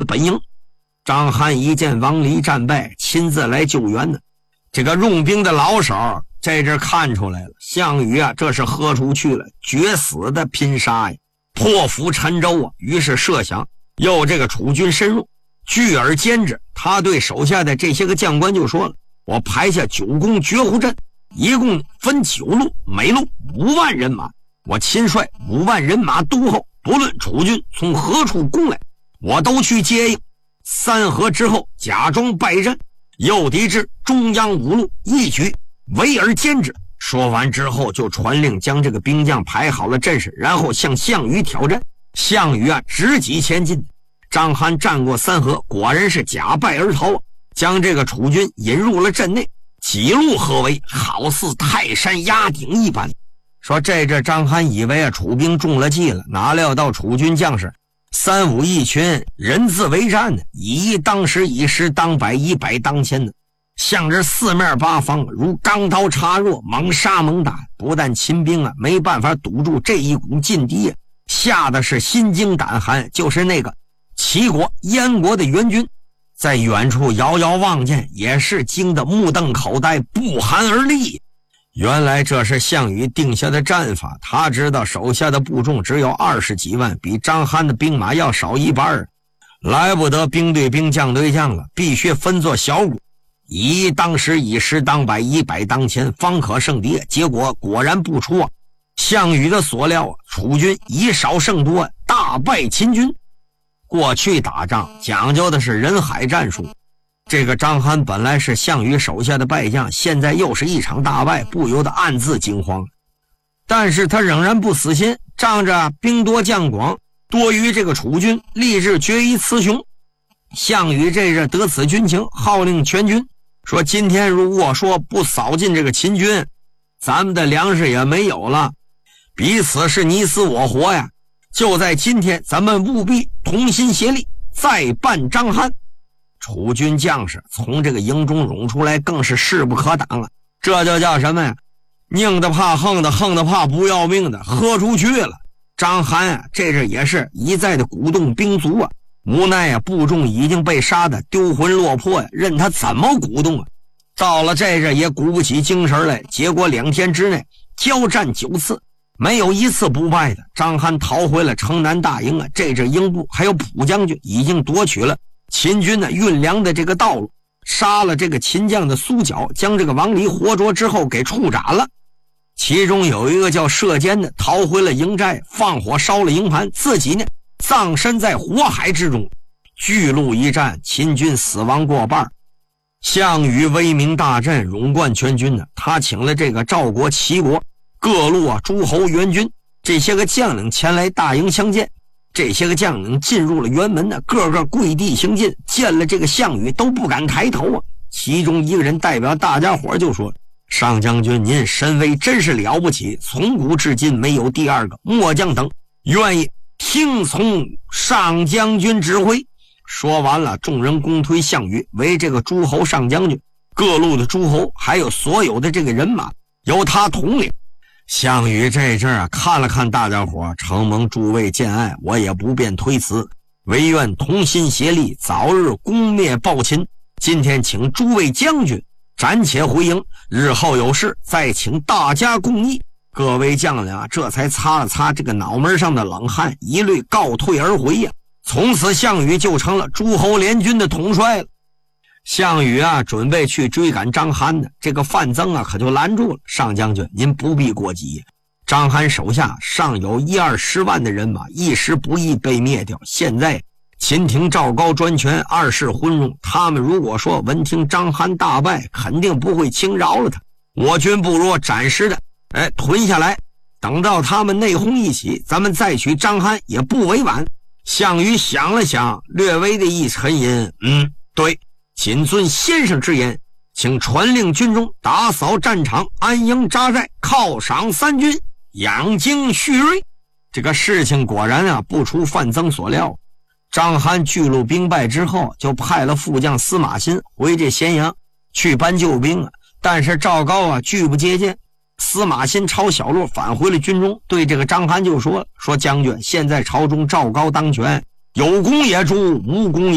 本营。张邯一见王离战败，亲自来救援呢。这个用兵的老手在这看出来了，项羽啊，这是何处去了？决死的拼杀呀，破釜沉舟啊！于是设想又这个楚军深入，聚而歼之。他对手下的这些个将官就说了：我排下9攻绝户阵，一共分9路，每路5万人马，我亲率5万人马督候，不论楚军从何处攻来，我都去接应。3合之后，假装败阵，诱敌至中央5路，一举围而歼之。说完之后，就传令将这个兵将排好了阵势，然后向项羽挑战。项羽啊，直击前进。张邯战过3合，果然是假败而逃，将这个楚军引入了阵内，几路合围，好似泰山压顶一般。说这张邯以为啊楚兵中了计了，哪料到楚军将士3、5一群，人自为战呢，以一当十，以十当百，以百当千呢，向着四面八方如钢刀插入，猛杀猛打。不但秦兵啊没办法堵住这一股劲敌啊，吓得是心惊胆寒。就是那个齐国、燕国的援军，在远处遥遥望见，也是惊得目瞪口呆，不寒而栗。原来这是项羽定下的战法，他知道手下的部众只有20几万，比张邯的兵马要少一半，来不得兵对兵将对将了，必须分作小股，以一当十，以十当百，以百当千，方可胜敌。结果果然不出啊项羽的所料啊，楚军以少胜多，大败秦军。过去打仗讲究的是人海战术，这个张邯本来是项羽手下的败将，现在又是一场大败，不由得暗自惊慌。但是他仍然不死心，仗着兵多将广，多于这个楚军，立志决一雌雄。项羽这是得此军情，号令全军说：今天如果说不扫尽这个秦军，咱们的粮食也没有了，彼此是你死我活呀！就在今天，咱们务必同心协力，再办张邯。楚军将士从这个营中涌出来，更是势不可挡了。这就叫什么呀？宁的怕横的，横的怕不要命的，喝出去了。张邯啊，这也是一再的鼓动兵卒啊，无奈啊，部众已经被杀的丢魂落魄呀，任他怎么鼓动啊，到了这也鼓不起精神来。结果2天之内交战9次，没有一次不败的。张邯逃回了城南大营啊，这营部还有蒲将军已经夺取了秦军的运粮的这个道路，杀了这个秦将的苏角，将这个王离活捉之后给处斩了。其中有一个叫射监的逃回了营寨，放火烧了营盘，自己呢葬身在火海之中。巨鹿一战，秦军死亡过半。项羽威名大振，荣冠全军呢，他请了这个赵国、齐国各路啊诸侯援军，这些个将领前来大营相见。这些个将领进入了辕门呢，个个跪地行进，见了这个项羽都不敢抬头啊。其中一个人代表大家伙就说：上将军您神威真是了不起，从古至今没有第二个，末将等愿意听从上将军指挥。说完了，众人公推项羽为这个诸侯上将军，各路的诸侯还有所有的这个人马由他统领。项羽这阵啊，看了看大家伙，承蒙诸位见爱，我也不便推辞，唯愿同心协力，早日攻灭暴秦。今天请诸位将军暂且回营，日后有事再请大家共议。各位将领啊，这才擦了擦这个脑门上的冷汗，一律告退而回呀。从此项羽就成了诸侯联军的统帅了。项羽啊，准备去追赶张邯呢，这个范增啊，可就拦住了。上将军，您不必过急，张邯手下尚有10-20万的人马，一时不易被灭掉。现在秦廷赵高专权，二世昏庸，他们如果说闻听张邯大败，肯定不会轻饶了他。我军不如暂时的屯下来，等到他们内讧一起，咱们再取张邯也不为晚。项羽想了想，略微的一沉吟，对，谨遵先生之言，请传令军中打扫战场，安营扎寨，犒赏3军，养精蓄锐。这个事情果然啊，不出范增所料。张邯巨鹿兵败之后，就派了副将司马欣回这咸阳去搬救兵啊。但是赵高啊拒不接见，司马欣抄小路返回了军中，对这个张邯就说将军，现在朝中赵高当权，有功也诛，无功